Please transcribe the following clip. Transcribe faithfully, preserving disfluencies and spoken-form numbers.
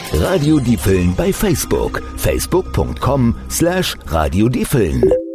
Radio Diefeln bei Facebook. facebook punkt com slash Radio Diefeln.